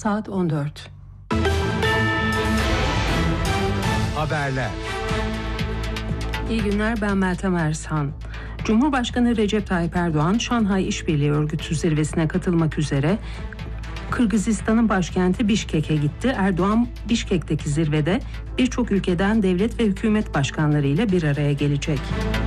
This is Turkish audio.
Saat 14. Haberler. İyi günler, ben Meltem Ersan. Cumhurbaşkanı Recep Tayyip Erdoğan, Şanghay İşbirliği Örgütü zirvesine katılmak üzere Kırgızistan'ın başkenti Bişkek'e gitti. Erdoğan, Bişkek'teki zirvede birçok ülkeden devlet ve hükümet başkanlarıyla bir araya gelecek.